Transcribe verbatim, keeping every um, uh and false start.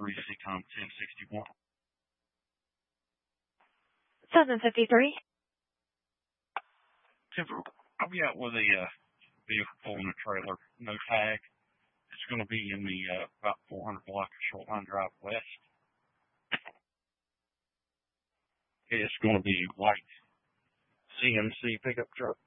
three six on ten sixty-one. seven fifty-three. I'll be out with a uh, vehicle pulling a trailer, no tag. It's going to be in the uh, about four hundred block of Short Line Drive West. It's going to be white C M C pickup truck.